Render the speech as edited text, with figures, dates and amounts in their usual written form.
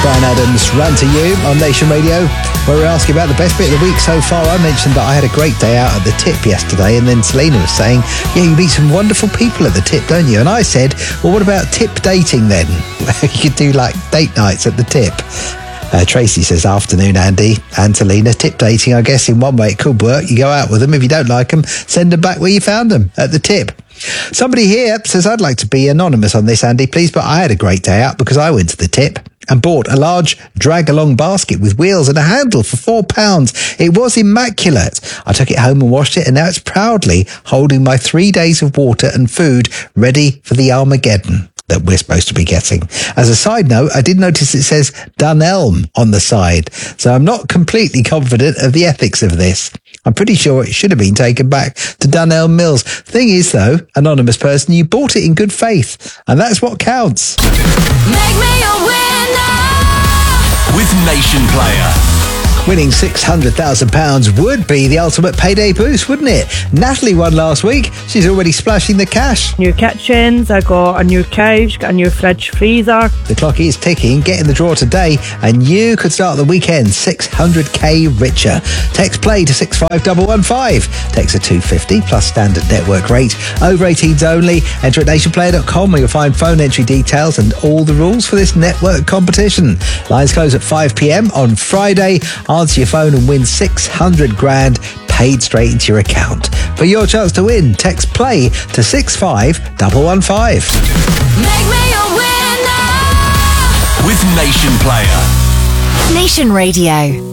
Brian Adams, Run to You on Nation Radio, where we're asking about the best bit of the week so far. I mentioned that I had a great day out at the Tip yesterday, and then Selena was saying, yeah, you meet some wonderful people at the Tip, don't you? And I said, well, what about tip dating then? You could do like date nights at the Tip. Tracy says, afternoon, Andy and Selena. Tip dating, I guess in one way it could work. You go out with them. If you don't like them, send them back where you found them, at the Tip. Somebody here says, I'd like to be anonymous on this, Andy, please, but I had a great day out because I went to the Tip and bought a large drag-along basket with wheels and a handle for £4. It was immaculate. I took it home and washed it, and now it's proudly holding my 3 days of water and food ready for the Armageddon that we're supposed to be getting. As a side note, I did notice it says Dunelm on the side, so I'm not completely confident of the ethics of this. I'm pretty sure it should have been taken back to Dunelm Mills. Thing is, though, anonymous person, you bought it in good faith, and that's what counts. Make me a winner with Nation Player. Winning £600,000 would be the ultimate payday boost, wouldn't it? Natalie won last week. She's already splashing the cash. New kitchens, I got a new couch, got a new fridge freezer. The clock is ticking. Get in the draw today and you could start the weekend 600k richer. Text play to 65115. Text at 250 plus standard network rate. Over 18s only. Enter at nationplayer.com where you'll find phone entry details and all the rules for this network competition. Lines close at 5 p.m. on Friday. Answer your phone and win 600 grand paid straight into your account. For your chance to win, text play to 65115. Make me a winner with Nation Player. Nation Radio.